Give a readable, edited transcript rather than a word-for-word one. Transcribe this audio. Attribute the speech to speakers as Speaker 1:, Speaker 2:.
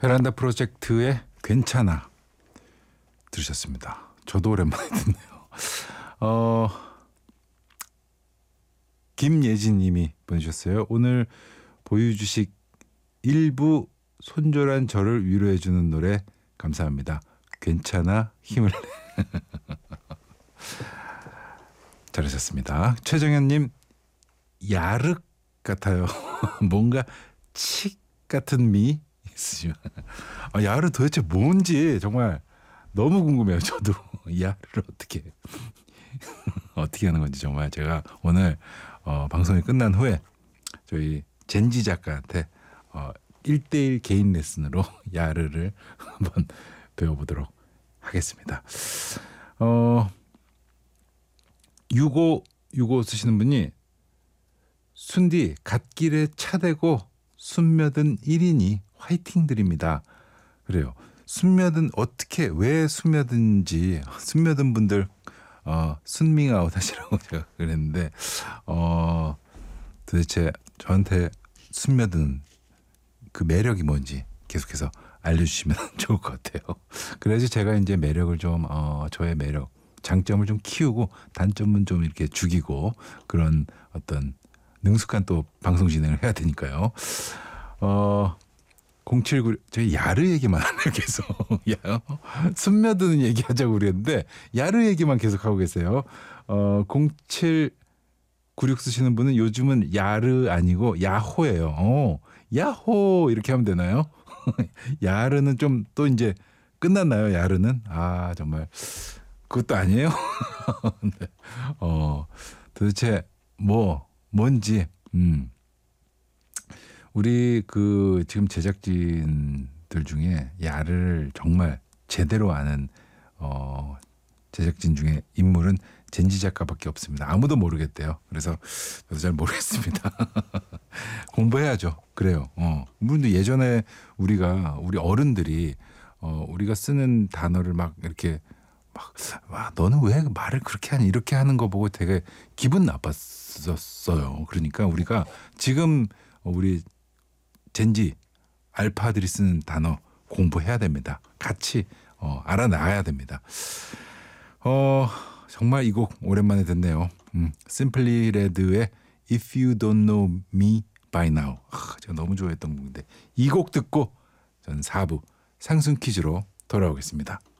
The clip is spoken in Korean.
Speaker 1: 베란다 프로젝트의 괜찮아 들으셨습니다. 저도 오랜만에 듣네요. 김예진 님이 보내주셨어요. 오늘 보유주식 일부 손절한 저를 위로해주는 노래 감사합니다. 괜찮아 힘을 내. 잘하셨습니다. 최정현 님 야륵 같아요. 뭔가 칙 같은 미 있으시면 야르 도대체 뭔지 정말 너무 궁금해요. 저도 야르를 어떻게 하는 건지 정말 제가 오늘 방송이 끝난 후에 저희 젠지 작가한테 1:1 개인 레슨으로 야르를 한번 배워보도록 하겠습니다. 6565 쓰시는 분이 순디 갓길에 차 대고 순며든 1인이 화이팅 드립니다. 그래요. 순며든 어떻게 왜 순며든지 순며든 분들 순밍아웃 하시라고 제가 그랬는데 도대체 저한테 순며든 그 매력이 뭔지 계속해서 알려주시면 좋을 것 같아요. 그래서 제가 이제 매력을 좀 저의 매력 장점을 좀 키우고 단점은 좀 이렇게 죽이고 그런 어떤 능숙한 또 방송 진행을 해야 되니까요. 079 저희 야르 얘기만 하네요. 계속 순며드는 얘기하자고 그랬는데 야르 얘기만 계속 하고 계세요. 0796 쓰시는 분은 요즘은 야르 아니고 야호예요. 야호 이렇게 하면 되나요? 야르는 좀 또 이제 끝났나요? 야르는 정말 그것도 아니에요. 네. 도대체 뭔지 우리 그 지금 제작진들 중에 야를 정말 제대로 아는 제작진 중에 인물은 젠지 작가밖에 없습니다. 아무도 모르겠대요. 그래서 저도 잘 모르겠습니다. 공부해야죠. 그래요. 물론 예전에 우리 어른들이 우리가 쓰는 단어를 막 이렇게 너는 왜 말을 그렇게 하니 이렇게 하는 거 보고 되게 기분 나빴었어요. 그러니까 우리가 지금 우리 젠지 알파들이 쓰는 단어 공부해야 됩니다. 같이 알아나가야 됩니다. 정말 이 곡 오랜만에 듣네요. 심플리 레드의 If You Don't Know Me By Now. 제가 너무 좋아했던 곡인데 이 곡 듣고 전 4부 상승 퀴즈로 돌아오겠습니다.